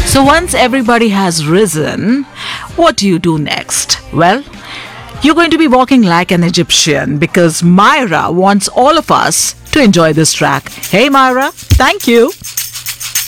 So once everybody has risen, what do you do next? Well, you're going to be walking like an Egyptian because Myra wants all of us to enjoy this track. Hey Myra, thank you.